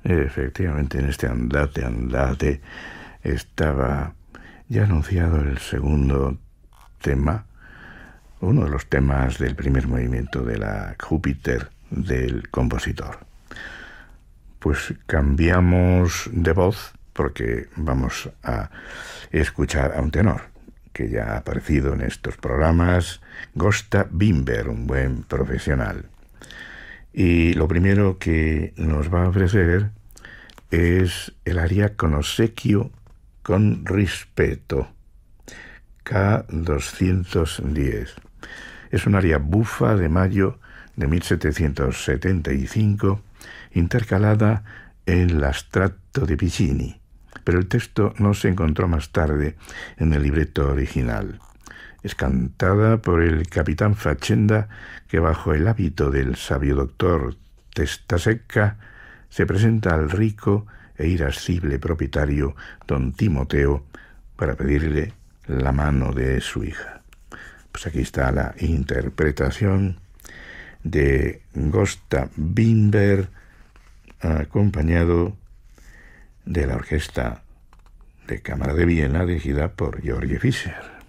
Efectivamente, en este andate, andate, estaba ya anunciado el segundo tema, uno de los temas del primer movimiento de la Júpiter del compositor. Pues cambiamos de voz porque vamos a escuchar a un tenor que ya ha aparecido en estos programas, Gösta Wimber, un buen profesional. Y lo primero que nos va a ofrecer es el aria con obsequio con respeto, K210. Es un aria bufa de mayo de 1775, intercalada en l'Astratto de Piccini, pero el texto no se encontró más tarde en el libreto original. Es cantada por el capitán Facenda, que bajo el hábito del sabio doctor Testa-Secca se presenta al rico e irascible propietario don Timoteo para pedirle la mano de su hija. Pues aquí está la interpretación de Gösta Wimber, acompañado de la Orquesta de Cámara de Viena dirigida por George Fischer.